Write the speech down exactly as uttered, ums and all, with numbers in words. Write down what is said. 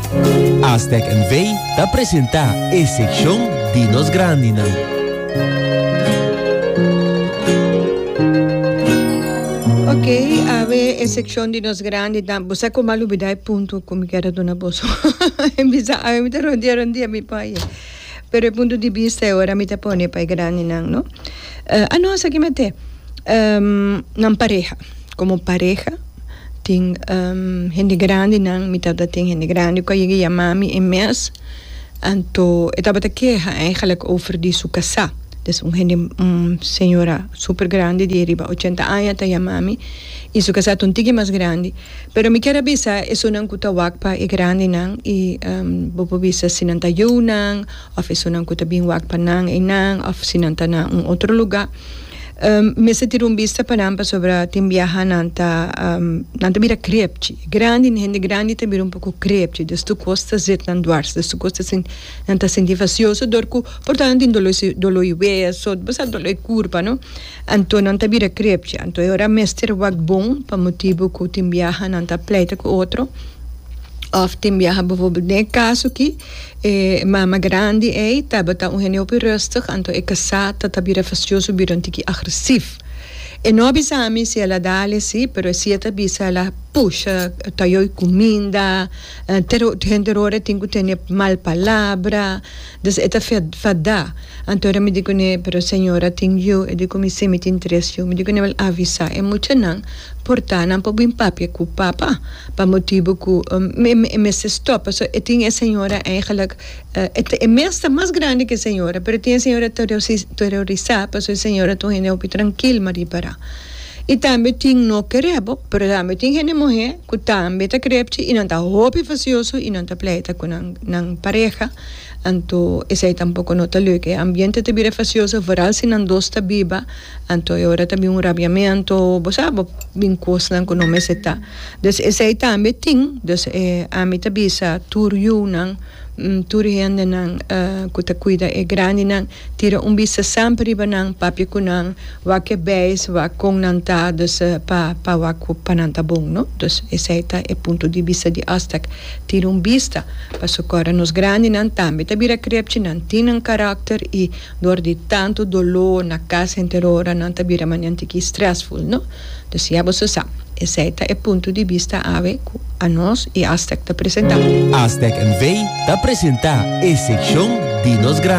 Aztec en Vei te presenta a sección Dinos Grandina. Ok, ave a sección Dinos Grandina. Você como alubidai ponto como quero dona boso. Bisa ave me rondia rondia mi pai. Pero o ponto de vista agora me te pone pai grandina, no? Uh, a nossa que mete um, na pareja, como pareja tem um, gente grande não, mitad tem gente grande, que eu ia mami em mês, então eu estava queja eigenlijk over die su casa, dus um gente um senhora super grande de riba oitenta anos tá a mami, e su casa um tique mais grande, pero me quero bisa isso não kuta wakpa é grande não, e um, bobo bisa sinanta eu não, ou isso não kuta bem wakpa não, e não, ou sinanta na um outro lugar. Um, me se tirou um vista para nampa sobre tem viajar nanta um, nanta mira crepte grande gente grande te mira um pouco crepte des tu costa zet nan duars des tu costa sin nanta sentir facioso dorku portanto in dolo dolo iwe so basa dolo curva no anto nanta mira crepte anto ora mester wag bom pa motivo ku tem viajar nanta pleita com outro of tem viaja bijvoorbeeld nee caso que eh, mama grande é taba tá um genio rustig anto é casata tá bira facioso bira um tiki agressivo e não bisami se ela dá-lhe sim pero se ela bisa ela puxa tá eu comida ter gente ora tem que ter mal palavra des eta fada anto era me digo ne pero senhora tem eu e digo me se me interessa me digo ne vel avisa é muito não portar não pode bem papi com papa para motivo que me me se stop so e tem a senhora eigenlijk é mesmo mais grande que a senhora pero tem a senhora terrorizada para a senhora tô gente opi tranquilo mari para e também tem não querebo pero também tem gente mulher que também tá crepte e não tá hopi facioso e não tá pleita com nan pareja anto esse tampouco não tá leuk ambiente te bira facioso vooral se não dosta biba anto agora também um rabiamento você sabe bem coisa com não me seta dus esse também tem dus eh, a mim tá bisa tur yunan um, tur hende nang uh, kuta cuida é grande nang tira um bisa sempre banang papi kunang wa que beis wa kong nanta dus uh, pa pa wa ku pananta bom no dus esse tá é ponto de vista de Aztec tira um vista para socorrer nos grande nang também tá bira crepte nang tinang karakter e dor de tanto dolor na casa inteira nang tá bira manhante que stressful no dus já você sabe esse é o ponto de vista ave a nós e Aztec te apresentar. Aztec en Vei te presenta a sección Dinos Grandina.